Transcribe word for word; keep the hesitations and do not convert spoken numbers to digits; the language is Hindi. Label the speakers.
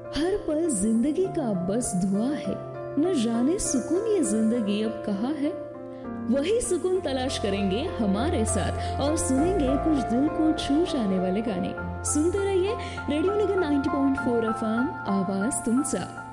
Speaker 1: हर पल जिंदगी का बस दुआ है, न जाने सुकून ये जिंदगी अब कहाँ है। वही सुकून तलाश करेंगे हमारे साथ और सुनेंगे कुछ दिल को छू जाने वाले गाने। सुनते रहिए रेडियो निगम ninety point four F M, आवाज तुमचा।